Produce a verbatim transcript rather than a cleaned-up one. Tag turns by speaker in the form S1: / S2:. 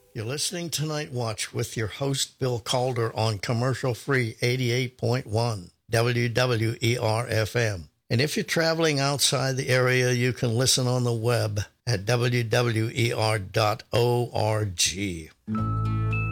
S1: You're listening to Night Watch with your host, Bill Calder, on commercial free eighty-eight point one W W E R F M. And if you're traveling outside the area, you can listen on the web at W W E R dot org.